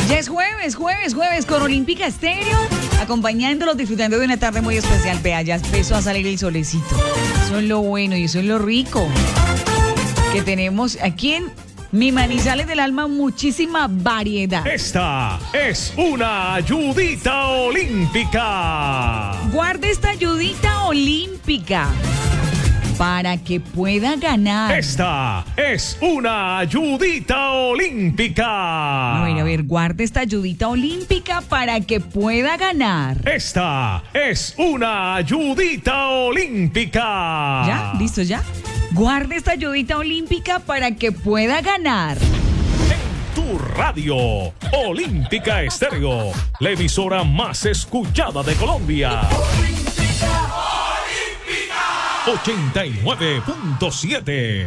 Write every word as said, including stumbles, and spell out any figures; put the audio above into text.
Ya es jueves, jueves, jueves con Olímpica Estéreo, acompañándolos, disfrutando de una tarde muy especial. Vea, ya empezó a salir el solecito. Eso es lo bueno y eso es lo rico que tenemos aquí en Mi Manizales del Alma, muchísima variedad. Esta es una ayudita olímpica. Guarde esta ayudita olímpica para que pueda ganar. Esta es una ayudita olímpica. A ver, a ver, guarde esta ayudita olímpica para que pueda ganar. Esta es una ayudita olímpica. ¿Ya? ¿Listo ya? Guarde esta ayudita olímpica para que pueda ganar. En tu radio, Olímpica Estéreo, la emisora más escuchada de Colombia. ochenta y nueve punto siete